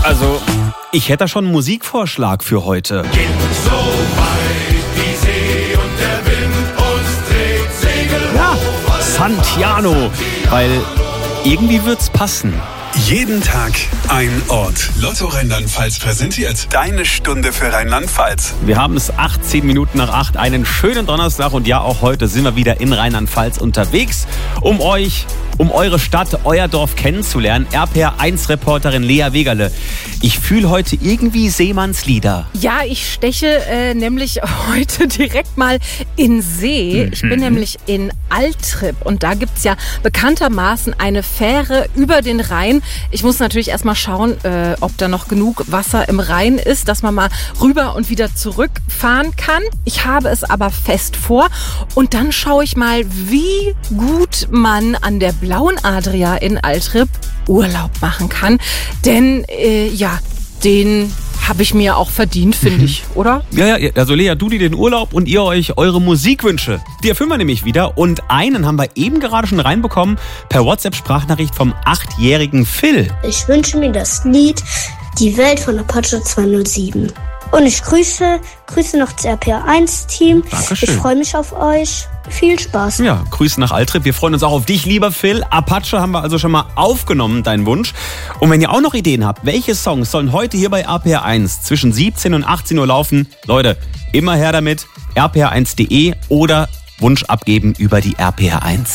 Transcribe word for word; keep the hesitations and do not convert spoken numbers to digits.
Also, ich hätte da schon einen Musikvorschlag für heute. Geht so weit die See und der Wind uns trägt Segel Ja, hoch. Santiano, weil irgendwie wird's passen. Jeden Tag ein Ort. Lotto Rheinland-Pfalz präsentiert deine Stunde für Rheinland-Pfalz. Wir haben es achtzehn Minuten nach acht, einen schönen Donnerstag und ja, auch heute sind wir wieder in Rheinland-Pfalz unterwegs, um euch, um eure Stadt, euer Dorf kennenzulernen. R P R eins Reporterin Lea Wegerle. Ich fühle heute irgendwie Seemannslieder. Ja, ich steche äh, nämlich heute direkt mal in See. Mhm. Ich bin nämlich in Altrip und da gibt's ja bekanntermaßen eine Fähre über den Rhein. Ich muss natürlich erstmal schauen, äh, ob da noch genug Wasser im Rhein ist, dass man mal rüber und wieder zurückfahren kann. Ich habe es aber fest vor und dann schaue ich mal, wie gut man an der Blauen Adria in Altrip Urlaub machen kann. Denn äh, ja, den habe ich mir auch verdient, finde ich, oder? Ja, ja, also Lea, du dir den Urlaub und ihr euch eure Musikwünsche. Die erfüllen wir nämlich wieder und einen haben wir eben gerade schon reinbekommen per WhatsApp-Sprachnachricht vom achtjährigen Phil. Ich wünsche mir das Lied Die Welt von Apache zweihundertsieben. Und ich grüße, grüße noch das R P R eins Team. Dankeschön. Ich freue mich auf euch. Viel Spaß. Ja, Grüße nach Altrip. Wir freuen uns auch auf dich, lieber Phil. Apache haben wir also schon mal aufgenommen, dein Wunsch. Und wenn ihr auch noch Ideen habt, welche Songs sollen heute hier bei R P R eins zwischen siebzehn und achtzehn Uhr laufen? Leute, immer her damit. R P R eins punkt de oder Wunsch abgeben über die R P R eins.